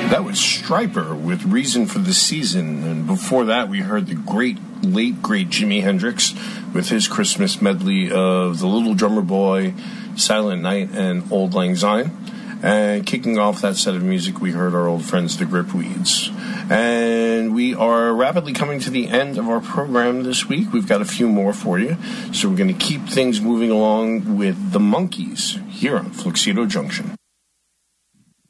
That was Stryper with Reason for the Season. And before that, we heard the late great Jimi Hendrix with his Christmas medley of The Little Drummer Boy, Silent Night, and Auld Lang Syne. And kicking off that set of music, we heard our old friends, the Gripweeds. And we are rapidly coming to the end of our program this week. We've got a few more for you. So we're going to keep things moving along with the Monkees here on Fluxido Junction.